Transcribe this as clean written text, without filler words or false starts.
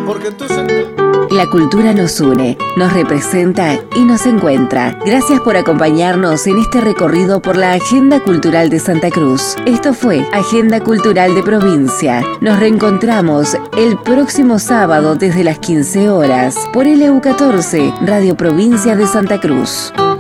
Porque entonces... La cultura nos une, nos representa y nos encuentra. Gracias por acompañarnos en este recorrido por la Agenda Cultural de Santa Cruz. Esto fue Agenda Cultural de Provincia. Nos reencontramos el próximo sábado desde las 15 horas por LU14, Radio Provincia de Santa Cruz.